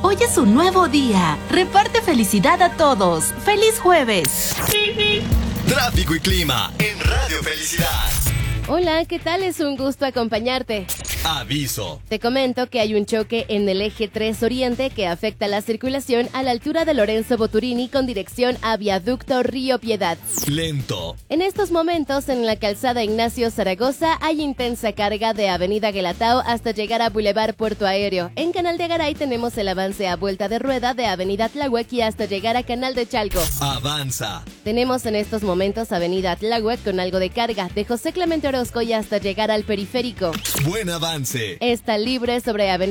Hoy es un nuevo día. Reparte felicidad a todos. ¡Feliz jueves! Tráfico y clima en Radio Felicidad. Hola, ¿qué tal? Es un gusto acompañarte. Aviso. Te comento que hay un choque en el eje 3 Oriente que afecta la circulación a la altura de Lorenzo Boturini con dirección a Viaducto Río Piedad. Lento. En estos momentos, en la calzada Ignacio Zaragoza, hay intensa carga de Avenida Guelatao hasta llegar a Boulevard Puerto Aéreo. En Canal de Garay tenemos el avance a vuelta de rueda de Avenida Tláhuac y hasta llegar a Canal de Chalco. Avanza. Tenemos en estos momentos Avenida Tláhuac con algo de carga, de José Clemente Orozco y hasta llegar al Periférico. Buen avance. Está libre sobre Avenida